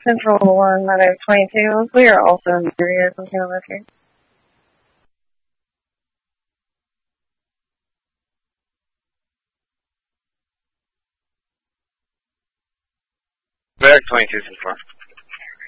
Central 1, Mother 22. We are also in the area of University. Barrack 22 so far.